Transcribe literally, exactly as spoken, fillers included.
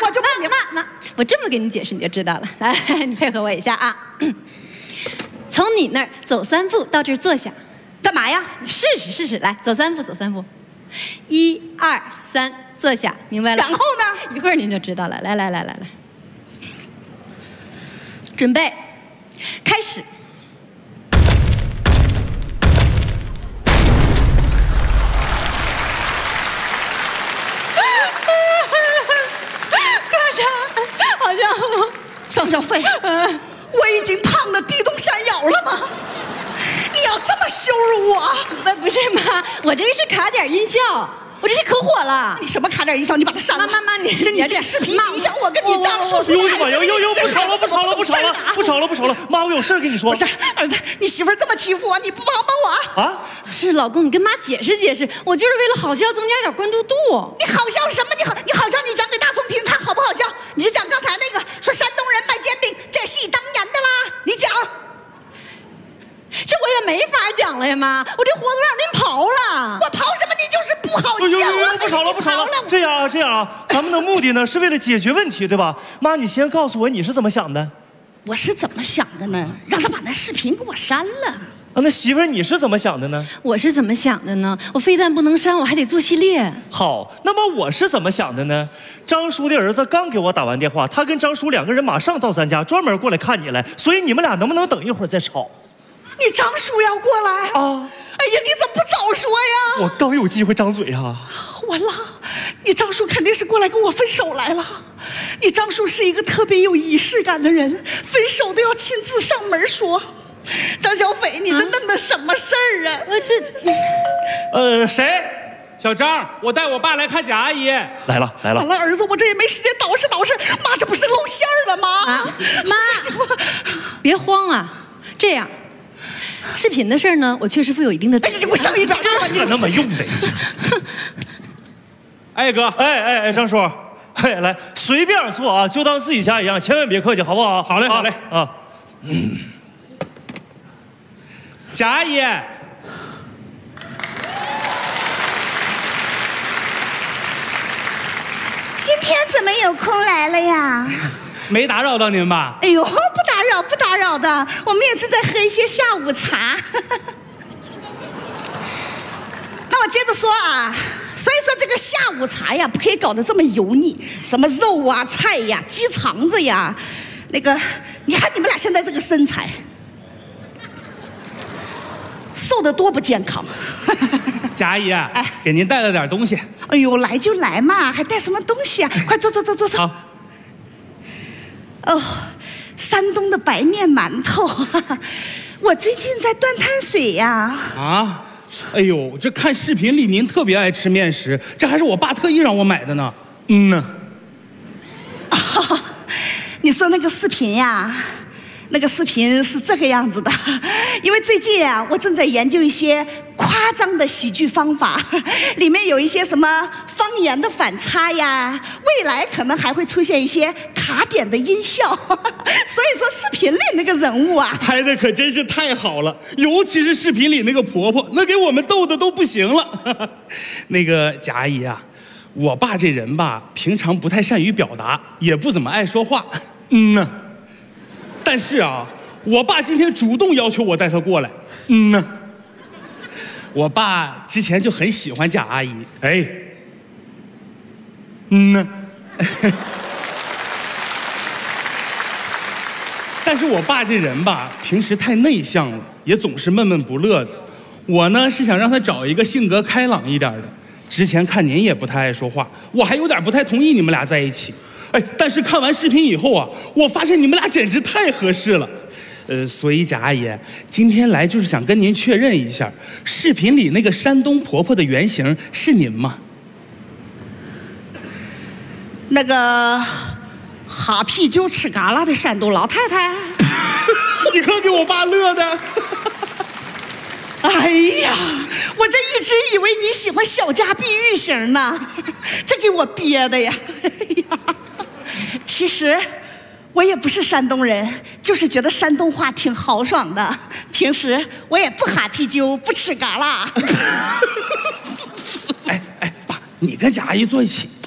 我就不明白。 妈妈，我这么给你解释你就知道了。来，你配合我一下啊。从你那儿走三步到这儿坐下， 干嘛呀？ 试试试试，来，走三步，走三步，一二三，坐下，明白了？ 然后呢？ 一会儿您就知道了。来来来来来，准备，开始。好像张小飞，嗯，我已经胖得地动山摇了吗？你要这么羞辱我？ 不不是妈，我这个是卡点音效，我这是可火了。 你什么卡点音效？你把它删了。 妈妈妈，你是你这视频影响我跟你张叔叔。 呦呦妈，呦呦呦，不吵了不吵了不吵了不吵了不吵了，妈，我有事跟你说。 不是儿子，你媳妇儿这么欺负我，你不帮帮我啊？ 是老公，你跟妈解释解释，我就是为了好笑增加点关注度。 你好笑什么？你好你好笑，你讲给大风听，他好不好笑？你就讲刚才那个说山东人卖煎饼，这戏当年的啦，你讲。 这我也没法讲了呀，妈，我这活都让您刨了。 我刨什么？你就是不好笑。 呦呦呦，不吵了不吵了。这样啊这样啊，咱们的目的呢是为了解决问题，对吧？妈，你先告诉我你是怎么想的。 我是怎么想的呢？让他把那视频给我删了。 啊，那媳妇儿你是怎么想的呢？ 我是怎么想的呢？我非但不能删，我还得做系列。 好，那么我是怎么想的呢？张叔的儿子刚给我打完电话，他跟张叔两个人马上到咱家，专门过来看你来，所以你们俩能不能等一会儿再吵？ 你张叔要过来啊？哎呀，你怎么不早说呀？ 我刚有机会张嘴啊！ 完了，你张叔肯定是过来跟我分手来了。你张叔是一个特别有仪式感的人，分手都要亲自上门说。张小斐，你这弄的什么事儿啊？ 我这， 呃，谁？ 小张，我带我爸来看贾阿姨。 来了来了。 完了，儿子，我这也没时间捯饬捯饬。妈，这不是露馅儿了吗？ 啊，妈，别慌啊，这样。视频的事儿呢，我确实负有一定的。 哎，你给我上一边去吧！ 这那么用的。 哎哥， 哎哎哎，张叔，哎来随便坐啊，就当自己家一样，千万别客气，好不好？ 好嘞好嘞啊。 嗯，贾阿姨， 今天怎么有空来了呀？ 没打扰到您吧？ 哎呦，不打扰不打扰的，我们也是在喝一些下午茶。那我接着说啊，所以说这个下午茶呀，不可以搞得这么油腻，什么肉啊、菜呀、鸡肠子呀，那个，你看你们俩现在这个身材，瘦得多不健康。 贾阿姨，哎，给您带了点东西。 哎呦，来就来嘛，还带什么东西啊？快坐坐坐坐坐。 好。 哦，山东的白面馒头，我最近在断碳水呀。 啊，哎呦，这看视频里您特别爱吃面食，这还是我爸特意让我买的呢。嗯呢。 哦，你说那个视频呀？那个视频是这个样子的，因为最近啊，我正在研究一些夸张的喜剧方法，里面有一些什么方言的反差呀，未来可能还会出现一些卡点的音效，所以说视频里那个人物啊， 拍的可真是太好了，尤其是视频里那个婆婆，那给我们逗的都不行了。那个贾阿姨啊，我爸这人吧，平常不太善于表达，也不怎么爱说话。嗯呢。但是啊，我爸今天主动要求我带他过来。嗯呢。我爸之前就很喜欢贾阿姨。哎。嗯呢。但是我爸这人吧，平时太内向了，也总是闷闷不乐的。我呢是想让他找一个性格开朗一点的。之前看您也不太爱说话，我还有点不太同意你们俩在一起。哎，但是看完视频以后啊，我发现你们俩简直太合适了，呃，所以贾阿姨今天来就是想跟您确认一下，视频里那个山东婆婆的原型是您吗？ 那个哈啤酒吃嘎啦的山东老太太。 你可给我爸乐的。 哎呀，我这一直以为你喜欢小家碧玉型呢，这给我憋的呀。哎呀，其实我也不是山东人，就是觉得山东话挺豪爽的。平时我也不哈啤酒，不吃嘎啦。 哎哎，爸，你跟贾阿姨坐一起。